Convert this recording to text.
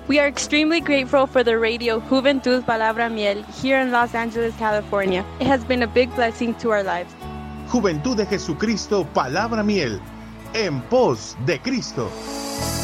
We are extremely grateful for the radio Juventud Palabra Miel here in Los Angeles, California. It has been a big blessing to our lives. Juventud de Jesucristo, Palabra Miel, en pos de Cristo.